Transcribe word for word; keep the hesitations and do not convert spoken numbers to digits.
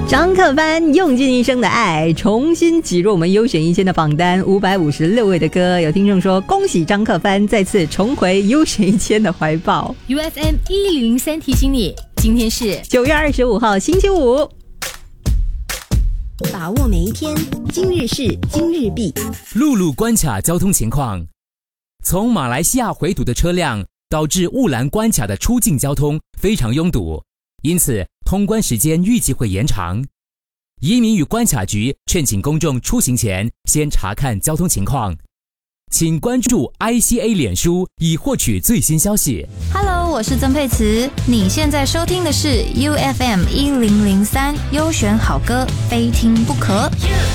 张克帆用尽一生的爱，重新挤入我们优选一千的榜单，五百五十六位的歌。有听众说，恭喜张克帆再次重回优选一千的怀抱。 U F M 一零零三提醒你，今天是九月二十五号星期五。 把握每一天，今日事今日毕。 陆路关卡交通情况：从马来西亚回堵的车辆导致雾兰关卡的出境交通非常拥堵，因此通关时间预计会延长。移民与关卡局劝请公众出行前先查看交通情况，请关注 I C A 脸书以获取最新消息。 Hello， 我是曾沛慈，你现在收听的是 U F M 一零零三优选好歌，非听不可。